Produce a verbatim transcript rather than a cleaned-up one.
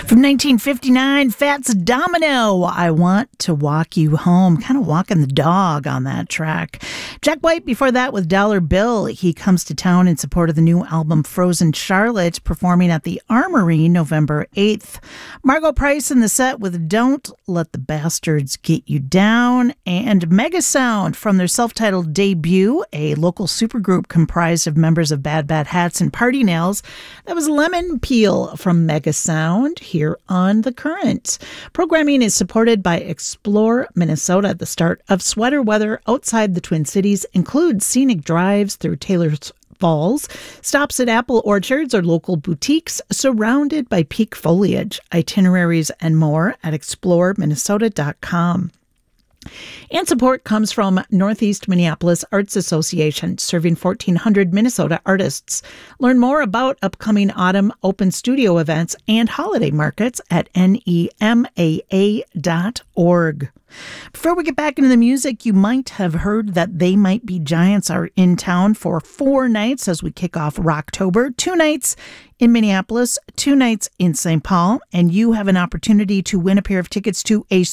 From nineteen fifty-nine, Fats Domino, I Want to Walk You Home. Kind of walking the dog on that track. Jack White before that with Dollar Bill. He comes to town in support of the new album Frozen Charlotte, performing at the Armory November eighth. Margo Price in the set with Don't Let the Bastards Get You Down. And Megasound from their self-titled debut, a local supergroup comprised of members of Bad Bad Hats and Party Nails. That was Lemon Peel from Megasound here on The Current. Programming is supported by Explore Minnesota. The start of sweater weather outside the Twin Cities includes scenic drives through Taylor's Falls, stops at apple orchards or local boutiques surrounded by peak foliage, itineraries, and more at explore minnesota dot com. And support comes from Northeast Minneapolis Arts Association, serving fourteen hundred Minnesota artists. Learn more about upcoming autumn open studio events and holiday markets at N E M A A dot org. Before we get back into the music, you might have heard that They Might Be Giants are in town for four nights as we kick off Rocktober. Two nights in Minneapolis, two nights in Saint Paul, and you have an opportunity to win a pair of tickets to a